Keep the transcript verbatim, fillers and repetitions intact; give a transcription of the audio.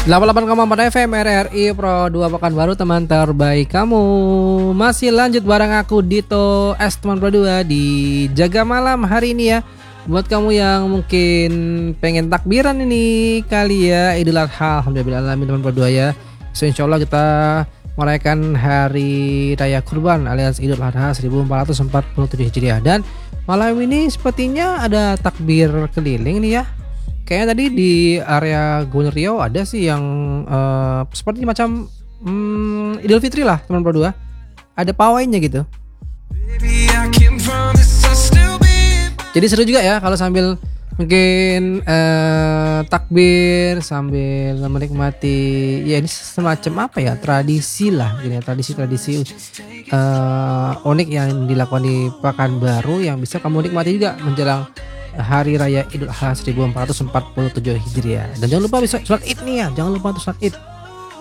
delapan puluh delapan koma empat F M R R I Pro dua Pekanbaru, teman terbaik kamu. Masih lanjut bareng aku Dito S teman Pro dua di Jaga Malam hari ini ya. Buat kamu yang mungkin pengen takbiran ini kali ya, Idul Adha, alhamdulillah teman Pro dua ya. So insya Allah kita merayakan hari raya kurban alias Idul Adha seribu empat ratus empat puluh tujuh Hijriah. Dan malam ini sepertinya ada takbir keliling nih ya. Kayaknya tadi di area Gubernur Riau ada sih yang uh, seperti macam um, Idul Fitri lah teman Pro dua. Ada pawainya gitu. Jadi seru juga ya kalau sambil mungkin uh, takbir sambil menikmati ya, ini semacam apa ya, tradisi lah gini ya, tradisi-tradisi uh, unik yang dilakukan di Pekanbaru yang bisa kamu nikmati juga menjelang hari raya Idul Adha seribu empat ratus empat puluh tujuh Hijriah. Dan jangan lupa bisa sholat Id nih ya, jangan lupa untuk sholat Id.